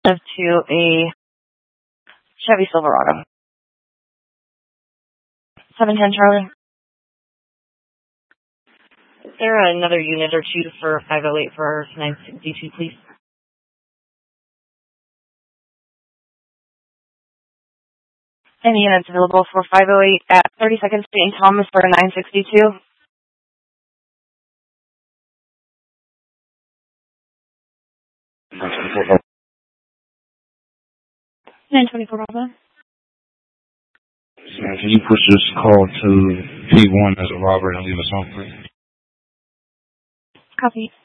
to a Chevy Silverado. 710 Charlie. Is there another unit or two for 508 for 962, please? Any units available for 508 at 32nd Street and Thomas for 962? $924. 924 Bravo. Can you push this call to P1 as a Robert and leave us on, please? Copy.